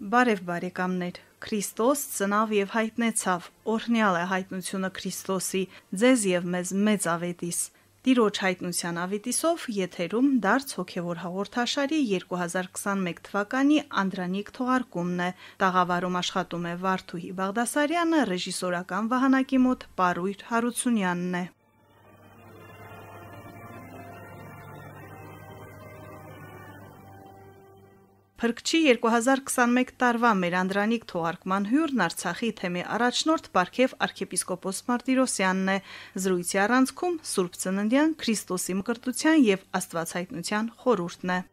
Բարև բարեկամներ, Քրիստոս ծնավ եւ հայտնեցավ, օրհնյալ է հայտնությունը Քրիստոսի, ձեզ եւ մեզ մեծ ավետիս։ Տիրոջ հայտնության ավետիսով եթերում դարձ հոգևոր հաղորդաշարի 2021 թվականի Անդրանիկ թողարկումն է։ Տաղավարում աշխատում է Վարդուհի Բաղդասարյանը, ռեժիսորական վահանակի մոտ Պարույր Հարությունյանն է։ Փրկչի 2021 տարվա մեր Անդրանիկ թողարկման հյուրն Արցախի թեմի առաջնորդ Պարքև arczepiskopos Martirosyanն է։ Զրույցի առանցքում Սուրբ Ծննդյան, Քրիստոսի մկրտության եւ Աստվածհայտնության խորհուրդն է։